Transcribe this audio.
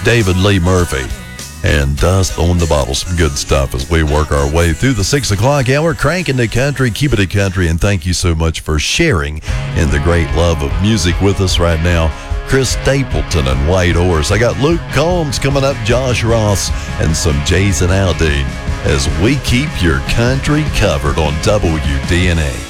David Lee Murphy, and Dust on the Bottle. Some good stuff as we work our way through the 6 o'clock hour. Cranking the country, keeping it country, and thank you so much for sharing in the great love of music with us right now. Chris Stapleton and White Horse. I got Luke Combs coming up, Josh Ross, and some Jason Aldean as we keep your country covered on WDNA.